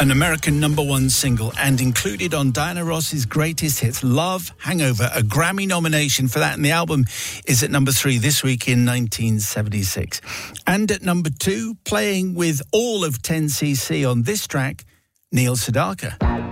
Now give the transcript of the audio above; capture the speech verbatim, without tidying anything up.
An American number one single and included on Diana Ross's greatest hits, Love, Hangover, a Grammy nomination for that, and the album is at number three this week in nineteen seventy-six. And at number two, playing with all of ten C C on this track, Neil Sedaka.